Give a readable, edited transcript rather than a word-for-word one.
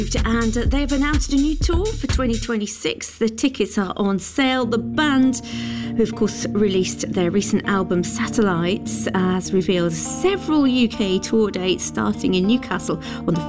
And they've announced a new tour for 2026. The tickets are on sale. The band, who of course released their recent album Satellites, has revealed several UK tour dates starting in Newcastle on the